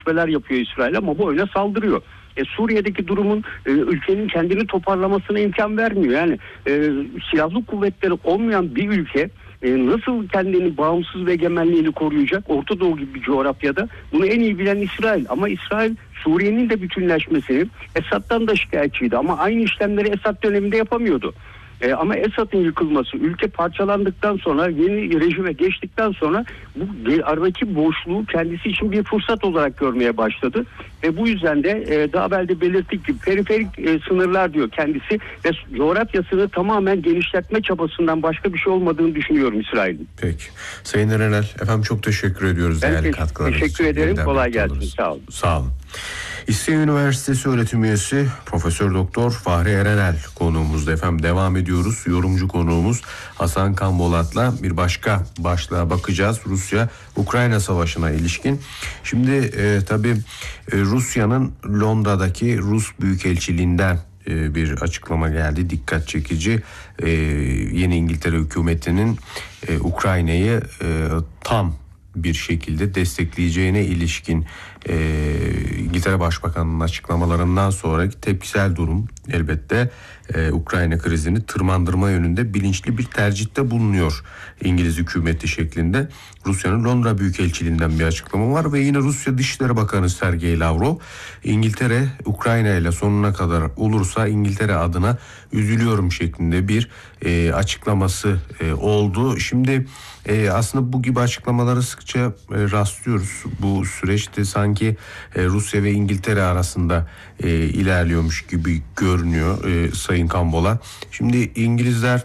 yapıyor İsrail ama bu öyle saldırıyor. Suriye'deki durumun ülkenin kendini toparlamasına imkan vermiyor. Yani silahlı kuvvetleri olmayan bir ülke nasıl kendini bağımsız ve egemenliğini koruyacak? Orta Doğu gibi bir coğrafyada bunu en iyi bilen İsrail. Ama İsrail Suriye'nin de bütünleşmesini Esad'dan da şikayetçiydi. Ama aynı işlemleri Esad döneminde yapamıyordu. Ama Esad'ın yıkılması, ülke parçalandıktan sonra, yeni rejime geçtikten sonra bu aradaki boşluğu kendisi için bir fırsat olarak görmeye başladı. Ve bu yüzden de daha evvel de belirttik gibi periferik sınırlar diyor kendisi ve coğrafyasını tamamen genişletme çabasından başka bir şey olmadığını düşünüyorum İsrail'in. Peki. Sayın Erenel, efendim çok teşekkür ediyoruz değerli katkılarınız için. Teşekkür ederim. Kolay gelsin. Sağ olun. Sağ olun. İstinye Üniversitesi öğretim üyesi Profesör Doktor Fahri Erenel konuğumuzda efendim. Devam ediyoruz. Yorumcu konuğumuz Hasan Kanbolat'la bir başka başlığa bakacağız. Rusya-Ukrayna savaşına ilişkin. Şimdi tabii Rusya'nın Londra'daki Rus Büyükelçiliğinden bir açıklama geldi. Dikkat çekici. Yeni İngiltere hükümetinin Ukrayna'yı tam bir şekilde destekleyeceğine ilişkin İngiltere Başbakanı'nın açıklamalarından sonraki tepkisel durum elbette Ukrayna krizini tırmandırma yönünde bilinçli bir tercihte bulunuyor İngiliz hükümeti şeklinde. Rusya'nın Londra Büyükelçiliğinden bir açıklama var ve yine Rusya Dışişleri Bakanı Sergey Lavrov, İngiltere Ukrayna ile sonuna kadar olursa İngiltere adına üzülüyorum şeklinde bir açıklaması oldu. Şimdi aslında bu gibi açıklamalara sıkça rastlıyoruz. Bu süreçte sanki Rusya ve İngiltere arasında ilerliyormuş gibi görünüyor Sayın Kambola. Şimdi İngilizler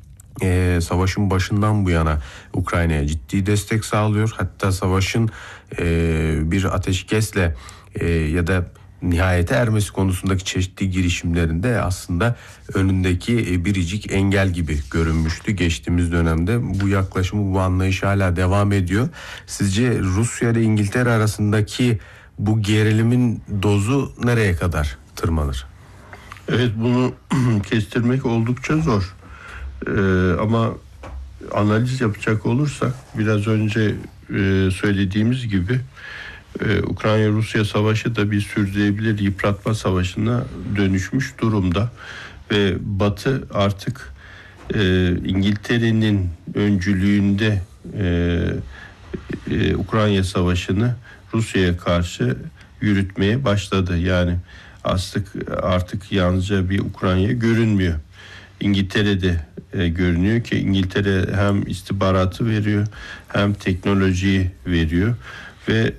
savaşın başından bu yana Ukrayna'ya ciddi destek sağlıyor. Hatta savaşın bir ateşkesle ya da nihayete ermesi konusundaki çeşitli girişimlerinde aslında önündeki biricik engel gibi görünmüştü. Geçtiğimiz dönemde bu yaklaşımı, bu anlayış hala devam ediyor. Sizce Rusya ile İngiltere arasındaki bu gerilimin dozu nereye kadar tırmanır? Evet, bunu kestirmek oldukça zor. Ama analiz yapacak olursak biraz önce söylediğimiz gibi Ukrayna-Rusya savaşı da bir sürdürülebilir yıpratma savaşına dönüşmüş durumda ve Batı artık İngiltere'nin öncülüğünde Ukrayna savaşını Rusya'ya karşı yürütmeye başladı. Yani artık yalnızca bir Ukrayna görünmüyor. İngiltere'de görünüyor ki İngiltere hem istihbaratı veriyor hem teknolojiyi veriyor ve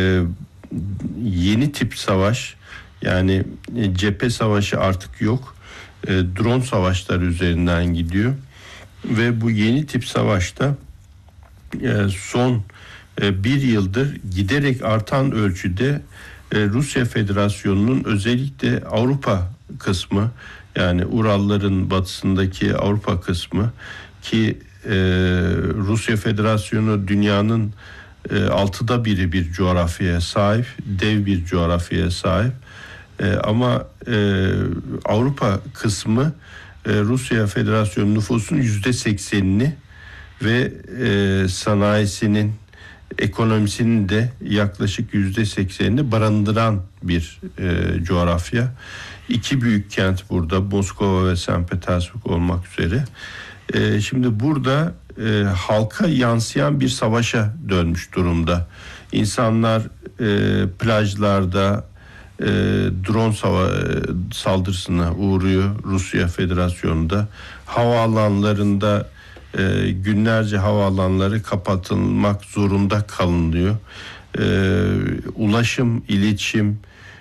yeni tip savaş, yani cephe savaşı artık yok. Drone savaşları üzerinden gidiyor ve bu yeni tip savaşta son bir yıldır giderek artan ölçüde Rusya Federasyonu'nun özellikle Avrupa kısmı, yani Uralların batısındaki Avrupa kısmı ki Rusya Federasyonu dünyanın 6'da biri bir coğrafyaya sahip, dev bir coğrafyaya sahip. Ama Avrupa kısmı Rusya Federasyonu nüfusunun %80'ini ve sanayisinin, ekonomisinin de yaklaşık %80'ini barındıran bir coğrafya. İki büyük kent burada, Moskova ve St. Petersburg olmak üzere. Şimdi burada halka yansıyan bir savaşa dönmüş durumda. İnsanlar plajlarda drone saldırısına uğruyor Rusya Federasyonu'nda. Havaalanlarında günlerce havaalanları kapatılmak zorunda kalınıyor. Ulaşım, iletişim,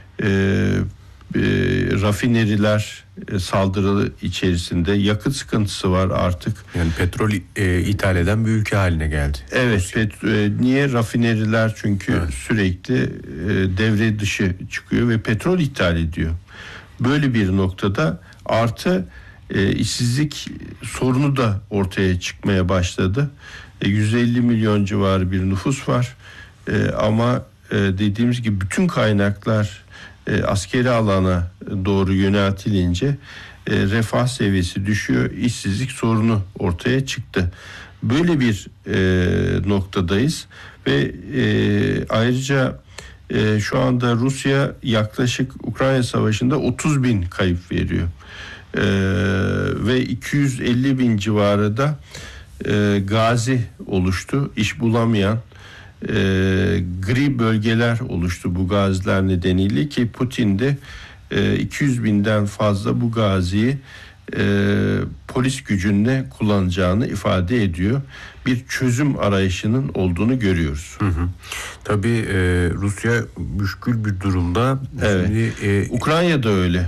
rafineriler saldırı içerisinde, yakıt sıkıntısı var artık. Yani petrol ithal eden bir ülke haline geldi. Evet, niye? Rafineriler çünkü sürekli devre dışı çıkıyor ve petrol ithal ediyor. Böyle bir noktada artı işsizlik sorunu da ortaya çıkmaya başladı. 150 milyon civarı bir nüfus var. Ama dediğimiz gibi bütün kaynaklar askeri alana doğru yöneltilince refah seviyesi düşüyor, işsizlik sorunu ortaya çıktı. Böyle bir noktadayız ve ayrıca Şu anda Rusya yaklaşık Ukrayna Savaşı'nda 30 bin kayıp veriyor. Ve 250 bin civarı da gazi oluştu. İş bulamayan gri bölgeler oluştu bu gaziler nedeniyle ki Putin de 200 binden fazla bu gaziyi polis gücünde kullanacağını ifade ediyor. Bir çözüm arayışının olduğunu görüyoruz. Tabii Rusya müşkül bir durumda. Evet. Şimdi, Ukrayna'da öyle.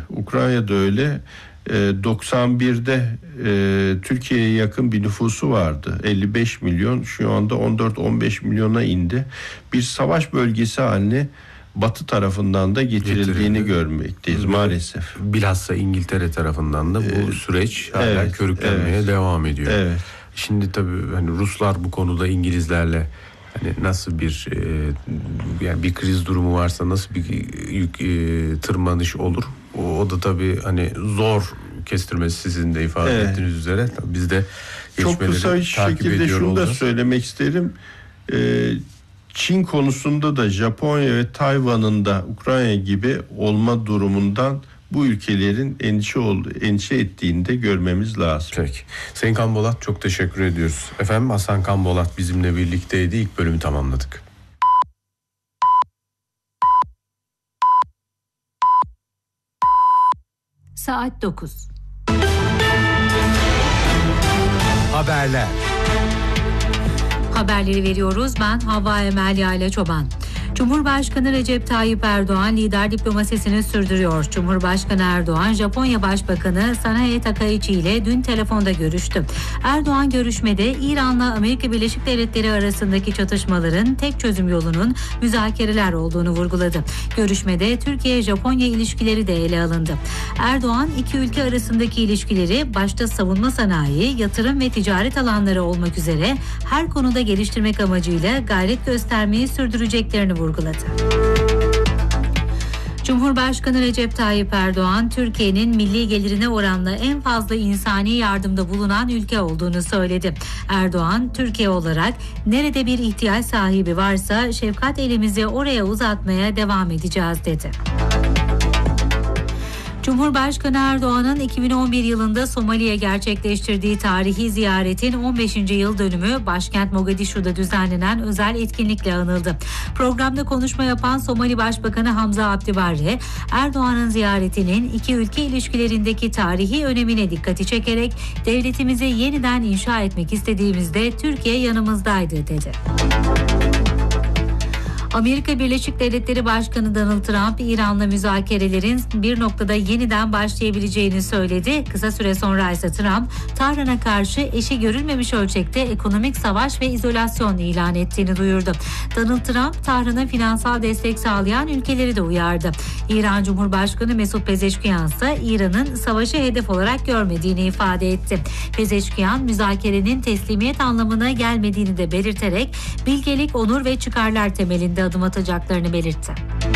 91'de Türkiye'ye yakın bir nüfusu vardı. 55 milyon, şu anda 14-15 milyona indi. Bir savaş bölgesi haline Batı tarafından da getirildiğini görmekteyiz maalesef. Bilhassa İngiltere tarafından da bu süreç hala körüklenmeye devam ediyor. Evet. Şimdi tabii hani Ruslar bu konuda İngilizlerle hani nasıl bir yani bir kriz durumu varsa nasıl bir tırmanış olur? O da tabii hani zor kestirmesi, sizin de ifade ettiğiniz üzere. Tabii biz de çok kısa bir şekilde şunu da söylemek isterim. Çin konusunda da Japonya ve Tayvan'ın da Ukrayna gibi olma durumundan bu ülkelerin endişe ettiğini de görmemiz lazım. Peki. Sayın Kanbolat, çok teşekkür ediyoruz. Efendim, Hasan Kanbolat bizimle birlikteydi. İlk bölümü tamamladık. Saat 9. Haberler. Haberleri veriyoruz. Ben Havva Emel Yayla Çoban. Cumhurbaşkanı Recep Tayyip Erdoğan lider diplomasisini sürdürüyor. Cumhurbaşkanı Erdoğan, Japonya Başbakanı Sanae Takaichi ile dün telefonda görüştü. Erdoğan görüşmede İran'la Amerika Birleşik Devletleri arasındaki çatışmaların tek çözüm yolunun müzakereler olduğunu vurguladı. Görüşmede Türkiye-Japonya ilişkileri de ele alındı. Erdoğan, iki ülke arasındaki ilişkileri başta savunma sanayi, yatırım ve ticaret alanları olmak üzere her konuda geliştirmek amacıyla gayret göstermeyi sürdüreceklerini vurguladı. Cumhurbaşkanı Recep Tayyip Erdoğan, Türkiye'nin milli gelirine oranla en fazla insani yardımda bulunan ülke olduğunu söyledi. Erdoğan, Türkiye olarak nerede bir ihtiyaç sahibi varsa şefkat elimizi oraya uzatmaya devam edeceğiz dedi. Cumhurbaşkanı Erdoğan'ın 2011 yılında Somali'ye gerçekleştirdiği tarihi ziyaretin 15. yıl dönümü başkent Mogadishu'da düzenlenen özel etkinlikle anıldı. Programda konuşma yapan Somali Başbakanı Hamza Abdi Barre, Erdoğan'ın ziyaretinin iki ülke ilişkilerindeki tarihi önemine dikkati çekerek devletimizi yeniden inşa etmek istediğimizde Türkiye yanımızdaydı dedi. Amerika Birleşik Devletleri Başkanı Donald Trump, İran'la müzakerelerin bir noktada yeniden başlayabileceğini söyledi. Kısa süre sonra ise Trump, Tahran'a karşı eşi görülmemiş ölçekte ekonomik savaş ve izolasyon ilan ettiğini duyurdu. Donald Trump, Tahran'a finansal destek sağlayan ülkeleri de uyardı. İran Cumhurbaşkanı Mesut Pezeşkiyan ise İran'ın savaşı hedef olarak görmediğini ifade etti. Pezeşkiyan, müzakerenin teslimiyet anlamına gelmediğini de belirterek bilgelik, onur ve çıkarlar temelinde adım atacaklarını belirtti.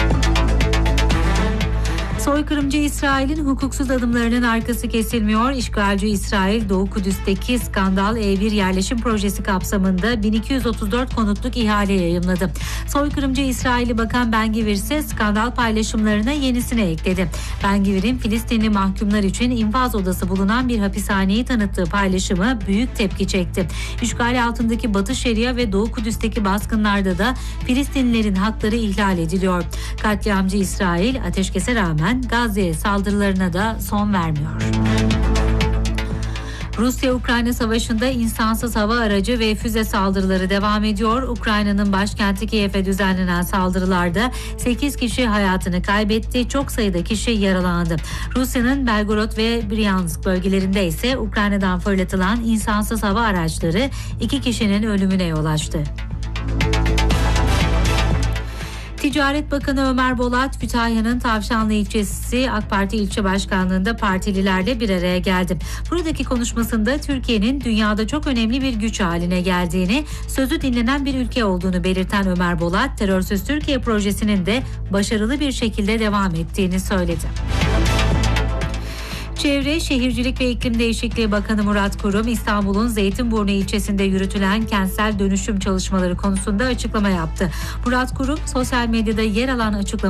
Soykırımcı İsrail'in hukuksuz adımlarının arkası kesilmiyor. İşgalci İsrail, Doğu Kudüs'teki Skandal E1 yerleşim projesi kapsamında 1234 konutluk ihale yayımladı. Soykırımcı İsrail'i Bakan Ben-Gvir ise skandal paylaşımlarına yenisini ekledi. Ben-Gvir'in Filistinli mahkumlar için infaz odası bulunan bir hapishaneyi tanıttığı paylaşımı büyük tepki çekti. İşgal altındaki Batı Şeria ve Doğu Kudüs'teki baskınlarda da Filistinlilerin hakları ihlal ediliyor. Katliamcı İsrail ateşkese rağmen Gazze'ye saldırılarına da son vermiyor. Rusya-Ukrayna savaşında insansız hava aracı ve füze saldırıları devam ediyor. Ukrayna'nın başkenti Kiev'e düzenlenen saldırılarda 8 kişi hayatını kaybetti, çok sayıda kişi yaralandı. Rusya'nın Belgorod ve Bryansk bölgelerinde ise Ukrayna'dan fırlatılan insansız hava araçları 2 kişinin ölümüne yol açtı. Ticaret Bakanı Ömer Bolat, Kütahya'nın Tavşanlı ilçesi AK Parti ilçe başkanlığında partililerle bir araya geldi. Buradaki konuşmasında Türkiye'nin dünyada çok önemli bir güç haline geldiğini, sözü dinlenen bir ülke olduğunu belirten Ömer Bolat, Terörsüz Türkiye projesinin de başarılı bir şekilde devam ettiğini söyledi. Çevre, Şehircilik ve İklim Değişikliği Bakanı Murat Kurum, İstanbul'un Zeytinburnu ilçesinde yürütülen kentsel dönüşüm çalışmaları konusunda açıklama yaptı. Murat Kurum, sosyal medyada yer alan açıklama